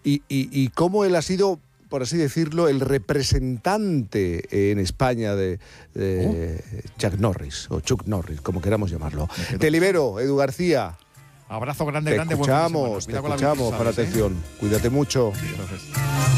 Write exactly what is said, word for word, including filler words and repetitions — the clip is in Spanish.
y, y, y cómo él ha sido, por así decirlo, el representante en España de, de oh. Chuck Norris, o Chuck Norris, como queramos llamarlo. Te libero, Edu García. Abrazo grande, te grande. Escuchamos, te escuchamos, para ¿eh? atención. Cuídate mucho. Sí,